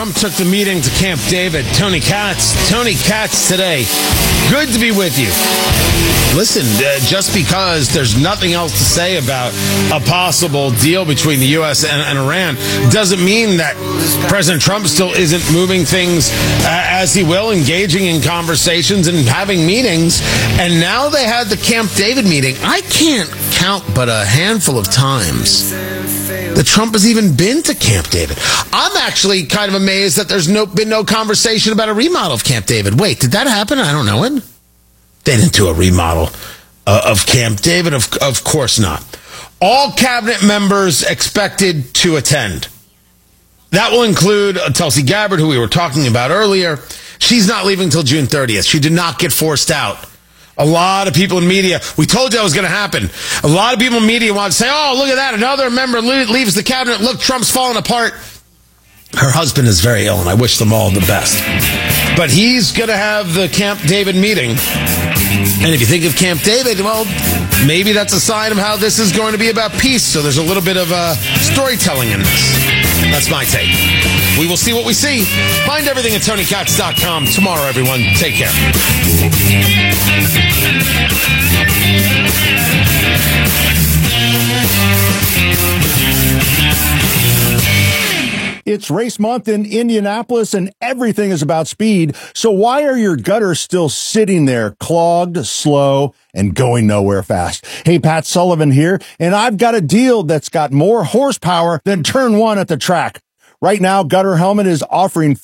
Trump took the meeting to Camp David. Tony Katz today. Good to be with you. Listen, just because there's nothing else to say about a possible deal between the U.S. and Iran doesn't mean that President Trump still isn't moving things as he will, engaging in conversations and having meetings. And now they had the Camp David meeting. I can't count but a handful of times that Trump has even been to Camp David. I'm actually kind of amazed that there's been no conversation about a remodel of Camp David. Wait, did that happen? I don't know it. They didn't do a remodel of Camp David. Of course not. All cabinet members expected to attend. That will include Tulsi Gabbard, who we were talking about earlier. She's not leaving till June 30th. She did not get forced out. A lot of people in media, we told you that was going to happen. A lot of people in media want to say, oh, look at that. Another member leaves the cabinet. Look, Trump's falling apart. Her husband is very ill, and I wish them all the best. But he's going to have the Camp David meeting. And if you think of Camp David, well, maybe that's a sign of how this is going to be about peace. So there's a little bit of storytelling in this. That's my take. We will see what we see. Find everything at TonyKatz.com. Tomorrow, everyone. Take care. It's race month in Indianapolis and everything is about speed. So why are your gutters still sitting there clogged, slow, and going nowhere fast? Hey, Pat Sullivan here, and I've got a deal that's got more horsepower than turn one at the track. Right now, Gutter Helmet is offering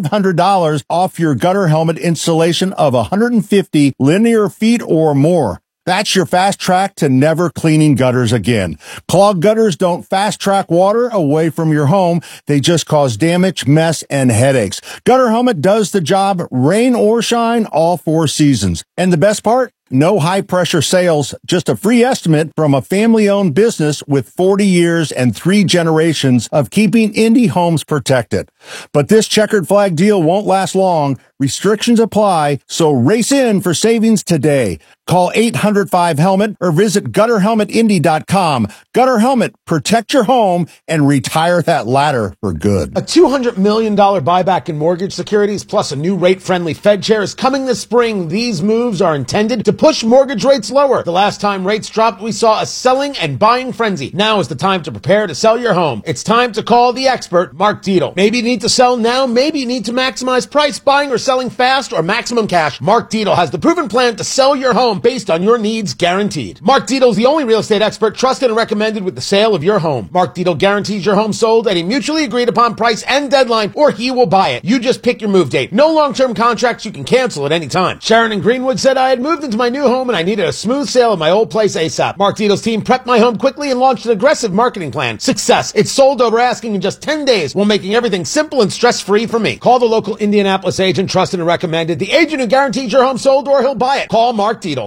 $500 off your gutter helmet installation of 150 linear feet or more. That's your fast track to never cleaning gutters again. Clogged gutters don't fast track water away from your home. They just cause damage, mess, and headaches. Gutter Helmet does the job, rain or shine, all 4 seasons. And the best part? No high-pressure sales, just a free estimate from a family-owned business with 40 years and 3 generations of keeping indie homes protected. But this checkered flag deal won't last long. Restrictions apply, so race in for savings today. Call 800-5HELMET or visit GutterHelmetIndy.com. Gutter Helmet, protect your home and retire that ladder for good. A $200 million buyback in mortgage securities plus a new rate-friendly Fed chair is coming this spring. These moves are intended to push mortgage rates lower. The last time rates dropped, we saw a selling and buying frenzy. Now is the time to prepare to sell your home. It's time to call the expert, Mark Dietel. Maybe you need to sell now, maybe you need to maximize price, buying or selling fast or maximum cash. Mark Dietel has the proven plan to sell your home based on your needs, guaranteed. Mark Dietel is the only real estate expert trusted and recommended with the sale of your home. Mark Dietel guarantees your home sold at a mutually agreed upon price and deadline, or he will buy it. You just pick your move date. No long-term contracts you can cancel at any time. Sharon in Greenwood said, I had moved into my new home and I needed a smooth sale of my old place ASAP. Mark Dietel's team prepped my home quickly and launched an aggressive marketing plan. Success. It's sold over asking in just 10 days while making everything simple and stress-free for me. Call the local Indianapolis agent, trusted and recommended, the agent who guarantees your home sold or he'll buy it. Call Mark Dietel,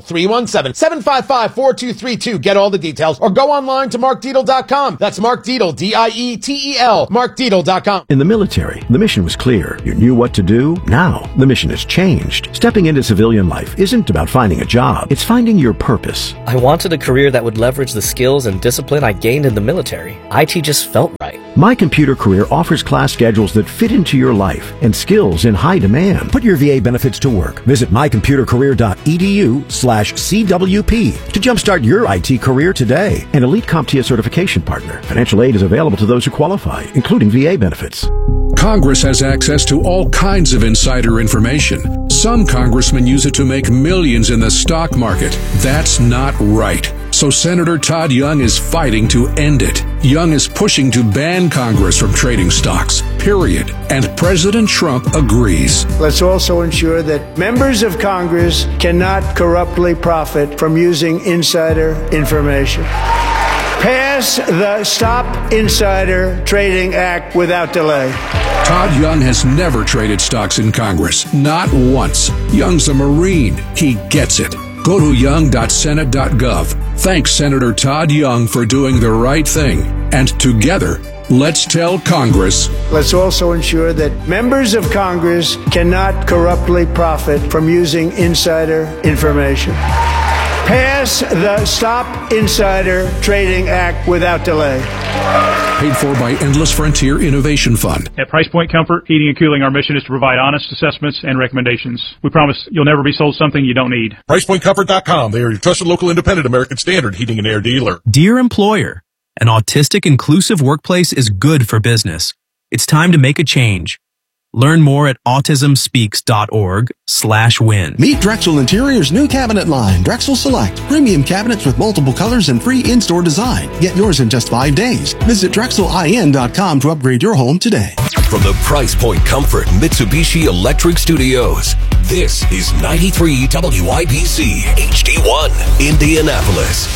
317-755-4232. Get all the details or go online to markdietel.com. That's Mark Dietel, D-I-E-T-E-L, markdietel.com. In the military, the mission was clear. You knew what to do. Now, the mission has changed. Stepping into civilian life isn't about finding a job. It's finding your purpose. I wanted a career that would leverage the skills and discipline I gained in the military. IT just felt right. My Computer Career offers class schedules that fit into your life and skills in high demand. Put your VA benefits to work. Visit mycomputercareer.edu/CWP to jumpstart your IT career today. An elite CompTIA certification partner. Financial aid is available to those who qualify, including VA benefits. Congress has access to all kinds of insider information. Some congressmen use it to make millions in the stock market. That's not right. So Senator Todd Young is fighting to end it. Young is pushing to ban Congress from trading stocks, period. And President Trump agrees. Let's also ensure that members of Congress cannot corruptly profit from using insider information. Pass the Stop Insider Trading Act without delay. Todd Young has never traded stocks in Congress, not once. Young's a Marine. He gets it. Go to young.senate.gov. Thanks Senator Todd Young for doing the right thing. And together, let's tell Congress. Let's also ensure that members of Congress cannot corruptly profit from using insider information. Pass the Stop Insider Trading Act without delay. Paid for by Endless Frontier Innovation Fund. At Price Point Comfort Heating and Cooling, our mission is to provide honest assessments and recommendations. We promise you'll never be sold something you don't need. PricePointComfort.com. They are your trusted local independent American Standard heating and air dealer. Dear employer, an autistic inclusive workplace is good for business. It's time to make a change. Learn more at autismspeaks.org/win. Meet Drexel Interior's new cabinet line, Drexel Select. Premium cabinets with multiple colors and free in-store design. Get yours in just 5 days. Visit DrexelIN.com to upgrade your home today. From the Price Point Comfort Mitsubishi Electric Studios, this is 93 WIBC HD1, Indianapolis.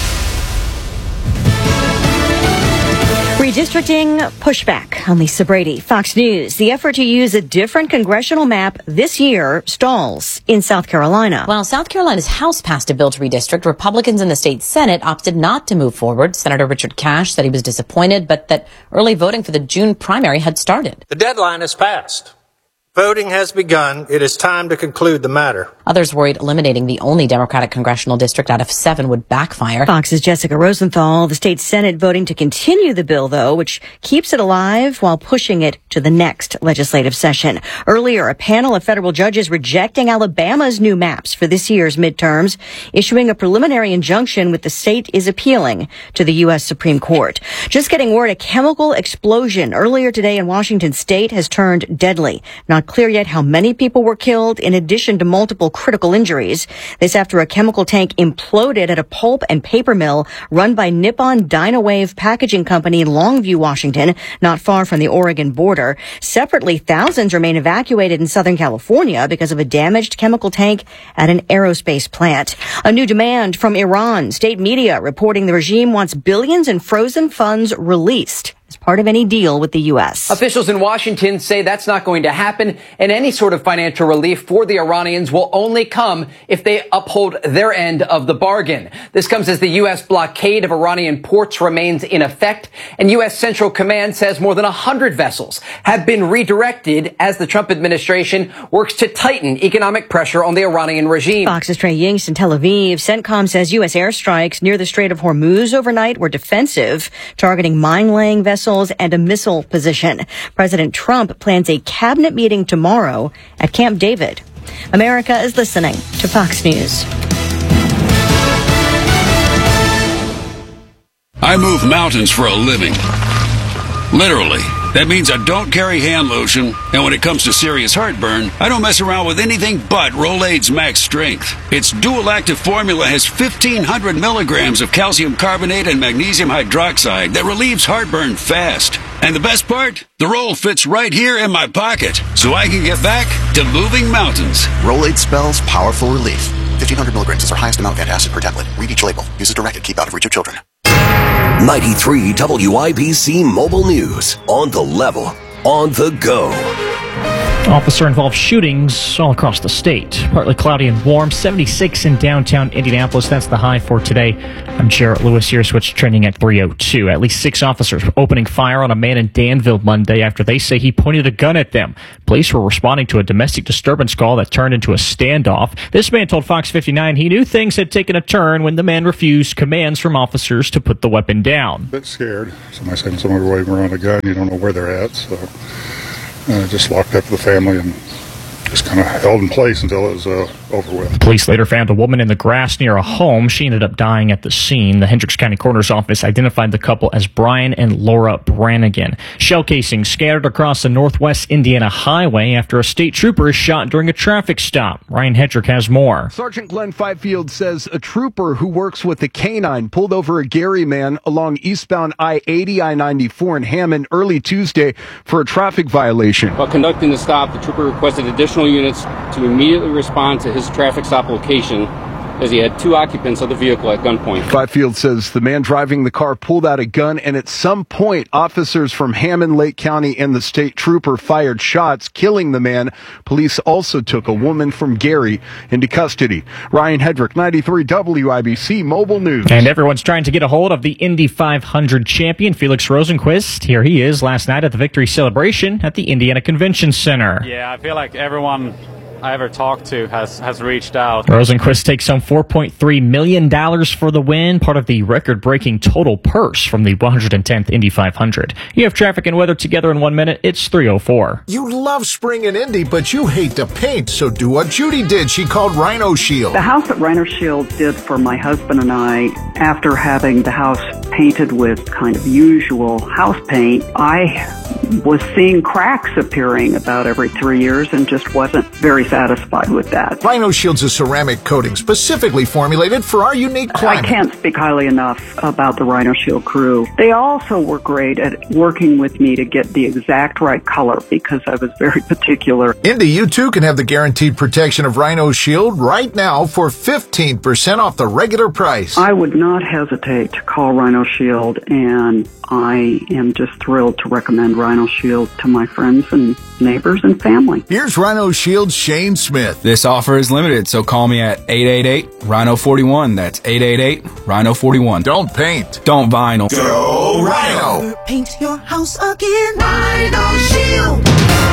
Redistricting pushback on Lisa Brady. Fox News. The effort to use a different congressional map this year stalls in South Carolina. While South Carolina's House passed a bill to redistrict, Republicans in the state Senate opted not to move forward. Senator Richard Cash said he was disappointed, but that early voting for the June primary had started. The deadline has passed. Voting has begun. It is time to conclude the matter. Others worried eliminating the only Democratic congressional district out of 7 would backfire. Fox's Jessica Rosenthal. The state Senate voting to continue the bill, though, which keeps it alive while pushing it to the next legislative session. Earlier, a panel of federal judges rejecting Alabama's new maps for this year's midterms, issuing a preliminary injunction with the state is appealing to the U.S. Supreme Court. Just getting word, a chemical explosion earlier today in Washington state has turned deadly. Not clear yet how many people were killed, in addition to multiple critical injuries. This after a chemical tank imploded at a pulp and paper mill run by Nippon Dynawave Packaging Company in Longview, Washington, not far from the Oregon border. Separately, thousands remain evacuated in Southern California because of a damaged chemical tank at an aerospace plant. A new demand from Iran. State media reporting the regime wants billions in frozen funds released as part of any deal with the U.S. Officials in Washington say that's not going to happen, and any sort of financial relief for the Iranians will only come if they uphold their end of the bargain. This comes as the U.S. blockade of Iranian ports remains in effect, and U.S. Central Command says more than 100 vessels have been redirected as the Trump administration works to tighten economic pressure on the Iranian regime. Fox's Trey Yingst in Tel Aviv. CENTCOM says U.S. airstrikes near the Strait of Hormuz overnight were defensive, targeting mine-laying vessels and a missile position. President Trump plans a cabinet meeting tomorrow at Camp David. America is listening to Fox News. I move mountains for a living. Literally. That means I don't carry hand lotion, and when it comes to serious heartburn, I don't mess around with anything but Rolaids Max Strength. Its dual-active formula has 1,500 milligrams of calcium carbonate and magnesium hydroxide that relieves heartburn fast. And the best part? The roll fits right here in my pocket, so I can get back to moving mountains. Rolaids spells powerful relief. 1,500 milligrams is our highest amount of antacid per tablet. Read each label. Use as directed. Keep out of reach of children. 93 WIBC Mobile News. On the level. On the go. Officer-involved shootings all across the state. Partly cloudy and warm. 76 in downtown Indianapolis. That's the high for today. I'm Jarrett Lewis here. Switch trending at 3:02. At least 6 officers opening fire on a man in Danville Monday after they say he pointed a gun at them. Police were responding to a domestic disturbance call that turned into a standoff. This man told Fox 59 he knew things had taken a turn when the man refused commands from officers to put the weapon down. A bit scared. Somebody saying somebody waving around a gun, you don't know where they're at, so just locked up the family and just kind of held in place until it was over with. Police later found a woman in the grass near a home. She ended up dying at the scene. The Hendricks County Coroner's Office identified the couple as Brian and Laura Brannigan. Shell casings scattered across the Northwest Indiana Highway after a state trooper is shot during a traffic stop. Ryan Hedrick has more. Sergeant Glenn Fifield says a trooper who works with the K-9 pulled over a Gary man along eastbound I-80, I-94 in Hammond early Tuesday for a traffic violation. While conducting the stop, the trooper requested additional units to immediately respond to his traffic stop location, as he had 2 occupants of the vehicle at gunpoint. Fifield says the man driving the car pulled out a gun, and at some point, officers from Hammond, Lake County, and the state trooper fired shots, killing the man. Police also took a woman from Gary into custody. Ryan Hedrick, 93 WIBC Mobile News. And everyone's trying to get a hold of the Indy 500 champion, Felix Rosenqvist. Here he is last night at the victory celebration at the Indiana Convention Center. Yeah, I feel like everyone I ever talked to has reached out. Rosenquist takes home $4.3 million for the win, part of the record-breaking total purse from the 110th Indy 500. You have traffic and weather together in 1 minute. It's 3:04. You love spring and Indy, but you hate to paint, so do what Judy did. She called Rhino Shield. The house that Rhino Shield did for my husband and I, after having the house painted with kind of usual house paint, I was seeing cracks appearing about every 3 years and just wasn't very satisfied with that. Rhino Shield's a ceramic coating specifically formulated for our unique climate. I can't speak highly enough about the Rhino Shield crew. They also were great at working with me to get the exact right color because I was very particular. Indy, you too can have the guaranteed protection of Rhino Shield right now for 15% off the regular price. I would not hesitate to call Rhino Shield, and I am just thrilled to recommend Rhino Shield to my friends and neighbors and family. Here's Rhino Shield's Shane Smith. This offer is limited, so call me at 888-RHINO-41. That's 888-RHINO-41. Don't paint. Don't vinyl. Go Rhino. Paint your house again. Rhino Shield.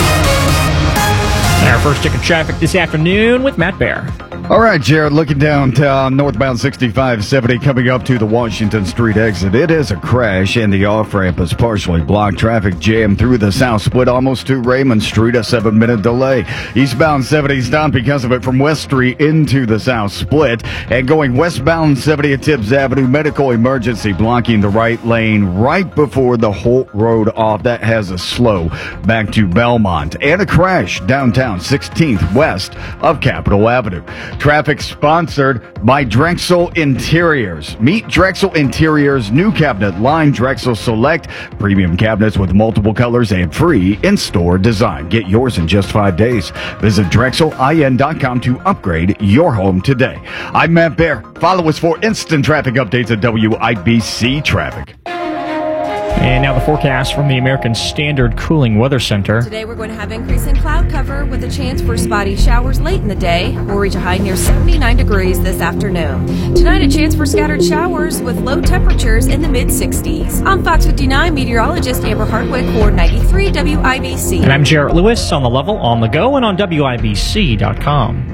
Our first check of traffic this afternoon with Matt Bear. All right, Jared, looking downtown, northbound 6570 coming up to the Washington Street exit. It is a crash, and the off-ramp is partially blocked. Traffic jam through the south split almost to Raymond Street, a 7-minute delay. Eastbound 70 stopped because of it from West Street into the south split. And going westbound 70 at Tibbs Avenue, medical emergency blocking the right lane right before the Holt Road off. That has a slow back to Belmont. And a crash downtown 16th west of Capitol Avenue. Traffic sponsored by Drexel Interiors. Meet Drexel Interiors' new cabinet line, Drexel Select. Premium cabinets with multiple colors and free in-store design. Get yours in just 5 days. Visit DrexelIN.com to upgrade your home today. I'm Matt Bear. Follow us for instant traffic updates at WIBC Traffic. And now the forecast from the American Standard Cooling Weather Center. Today we're going to have increasing cloud cover with a chance for spotty showers late in the day. We'll reach a high near 79 degrees this afternoon. Tonight a chance for scattered showers with low temperatures in the mid-60s. I'm Fox 59 meteorologist Amber Hartwick for 93 WIBC. And I'm Jarrett Lewis on the level, on the go, and on WIBC.com.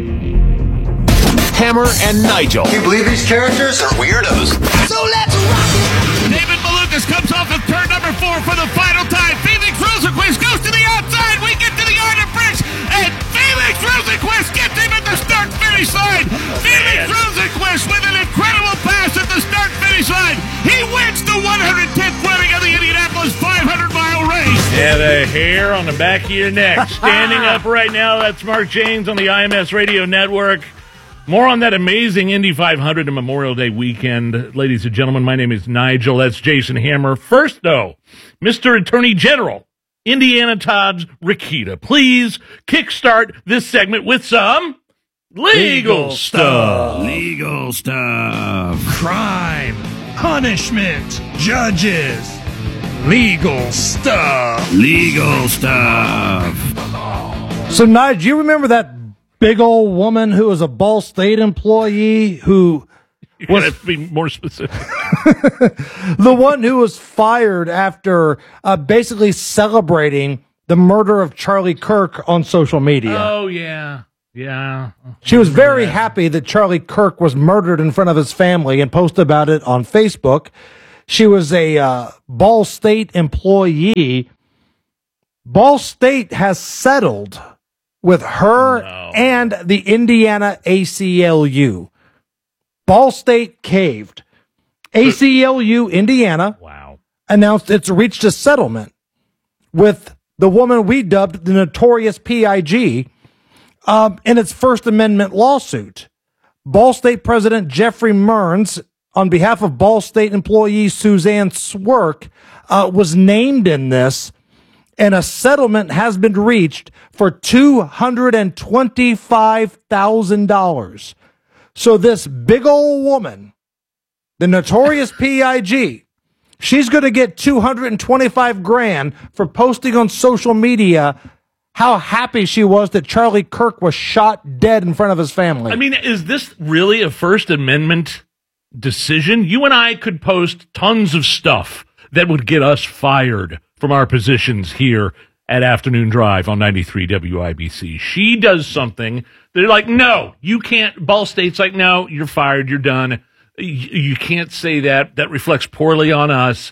Hammer and Nigel. Can you believe these characters are weirdos? So let's rock it! David Malukas comes off of turn number 4 for the final time. Felix Rosenquist goes to the outside. We get to the yard of bricks, and Felix Rosenquist gets him at the start-finish line. Felix Rosenquist with an incredible pass at the start-finish line. He wins the 110th running of the Indianapolis 500-mile race. Yeah, the hair on the back of your neck. Standing up right now, that's Mark James on the IMS Radio Network. More on that amazing Indy 500 and Memorial Day weekend. Ladies and gentlemen, my name is Nigel. That's Jason Hammer. First, though, Mr. Attorney General, Indiana Todd's Rikita. Please kickstart this segment with some legal stuff. Legal stuff. Crime. Punishment. Judges. Legal stuff. Legal stuff. So, Nigel, you remember that big old woman who was a Ball State employee who was... You gotta be more specific. The one who was fired after basically celebrating the murder of Charlie Kirk on social media. Oh, yeah. Yeah. She was very happy that Charlie Kirk was murdered in front of his family and posted about it on Facebook. She was a Ball State employee. Ball State has settled with her and the Indiana ACLU. Ball State caved. ACLU Indiana announced it's reached a settlement with the woman we dubbed the Notorious P.I.G. In its First Amendment lawsuit. Ball State President Jeffrey Mearns, on behalf of Ball State employee Suzanne Swerk, was named in this, and a settlement has been reached for $225,000. So this big old woman, the Notorious P.I.G., she's going to get $225,000 for posting on social media how happy she was that Charlie Kirk was shot dead in front of his family. I mean, is this really a First Amendment decision? You and I could post tons of stuff that would get us fired from our positions here at Afternoon Drive on 93 WIBC. She does something. They're like, no, you can't. Ball State's like, no, you're fired. You're done. You can't say that. That reflects poorly on us.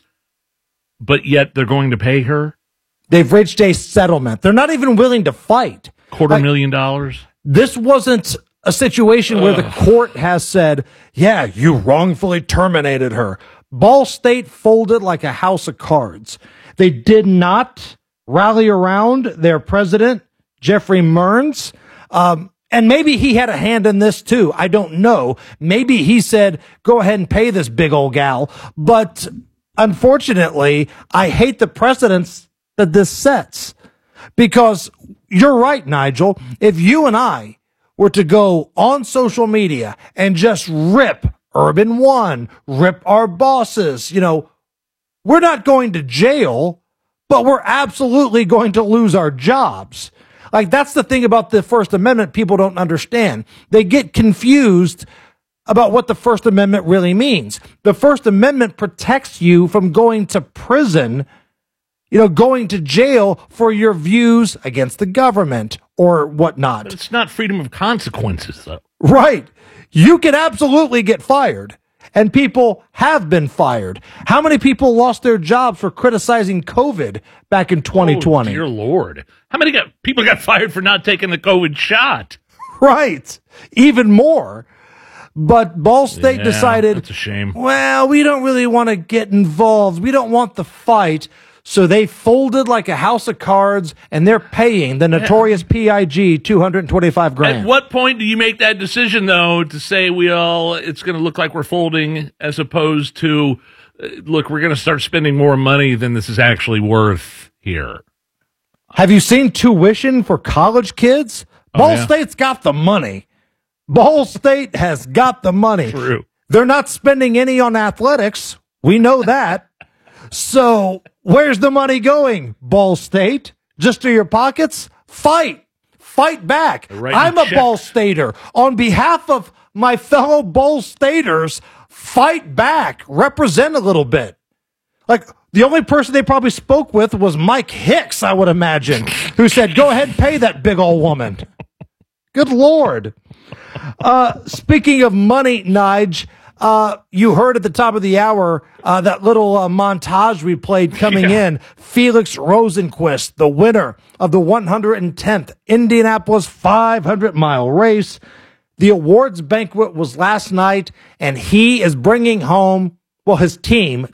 But yet they're going to pay her. They've reached a settlement. They're not even willing to fight. $250,000. This wasn't a situation where the court has said, yeah, you wrongfully terminated her. Ball State folded like a house of cards. They did not rally around their president, Jeffrey Mearns. And maybe he had a hand in this too. I don't know. Maybe he said, go ahead and pay this big old gal. But unfortunately, I hate the precedents that this sets. Because you're right, Nigel. If you and I were to go on social media and just rip Urban One, rip our bosses, we're not going to jail, but we're absolutely going to lose our jobs. Like, that's the thing about the First Amendment people don't understand. They get confused about what the First Amendment really means. The First Amendment protects you from going to prison, going to jail for your views against the government or whatnot. But it's not freedom of consequences, though. Right. You can absolutely get fired. And people have been fired. How many people lost their jobs for criticizing COVID back in 2020? Oh, dear Lord. How many people got fired for not taking the COVID shot? Right. Even more. But Ball State decided, that's a shame. Well, we don't really want to get involved. We don't want the fight. So they folded like a house of cards, and they're paying the notorious PIG $225,000. At what point do you make that decision, though, to say it's going to look like we're folding, as opposed to, look, we're going to start spending more money than this is actually worth here? Have you seen tuition for college kids? Ball State's got the money. Ball State has got the money. True. They're not spending any on athletics. We know that. So where's the money going, Ball State? Just to your pockets? Fight back. I'm a Ball Stater. On behalf of my fellow Ball Staters, fight back. Represent a little bit. Like, the only person they probably spoke with was Mike Hicks, I would imagine, who said, go ahead and pay that big old woman. Good Lord. Speaking of money, Nige, you heard at the top of the hour that little montage we played coming in. Felix Rosenqvist, the winner of the 110th Indianapolis 500-mile race. The awards banquet was last night, and he is bringing home, his team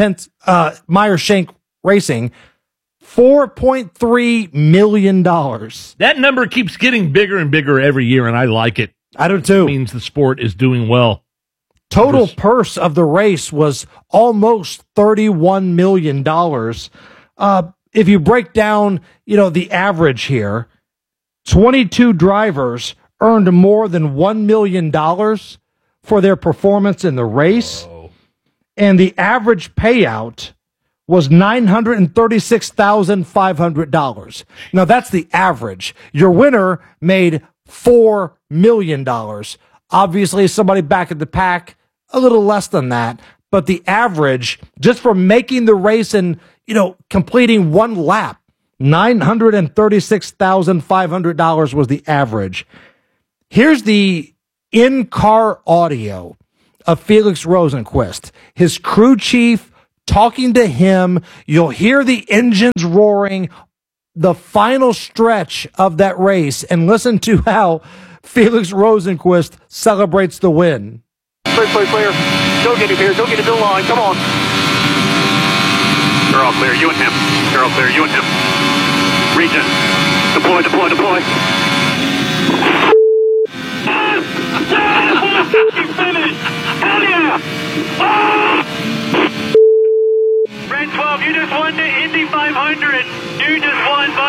Meyer Shank Racing, $4.3 million. That number keeps getting bigger and bigger every year, and I like it. I do too. It means the sport is doing well. Total purse of the race was almost $31 million. If you break down, the average here, 22 drivers earned more than $1 million for their performance in the race. Whoa. And the average payout was $936,500. Now, that's the average. Your winner made $4 million. Obviously, somebody back at the pack, a little less than that. But the average, just for making the race and, completing one lap, $936,500 was the average. Here's the in-car audio of Felix Rosenqvist, his crew chief talking to him. You'll hear the engines roaring, the final stretch of that race, and listen to how Felix Rosenqvist celebrates the win. Clear. Go get him here. Go get him to the line. Come on. They're all clear. You and him. They're all clear. You and him. Region. Deploy. Finish. Hell yeah. Red 12, you just won the Indy 500. You just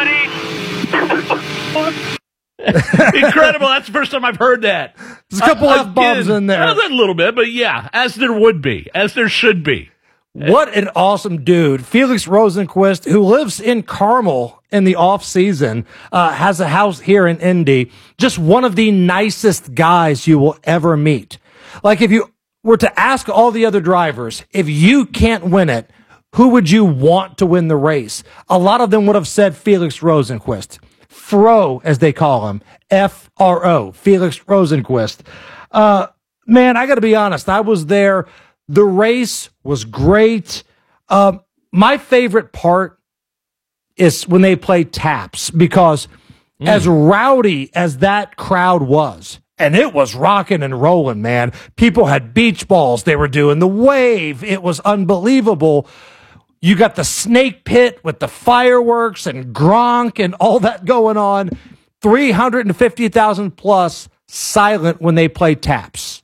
won, buddy. Incredible. That's the first time I've heard that. There's a couple F-bombs in there. A little bit, but yeah, as there would be, as there should be. What an awesome dude. Felix Rosenqvist, who lives in Carmel in the off season, has a house here in Indy. Just one of the nicest guys you will ever meet. Like, if you were to ask all the other drivers, if you can't win it, who would you want to win the race? A lot of them would have said Felix Rosenqvist. Fro, as they call him. F-R-O. Felix Rosenqvist. Man, I got to be honest. I was there. The race was great. My favorite part is when they play taps, because as rowdy as that crowd was, and it was rocking and rolling, man. People had beach balls. They were doing the wave. It was unbelievable. You got the snake pit with the fireworks and Gronk and all that going on. 350,000 plus silent when they play taps.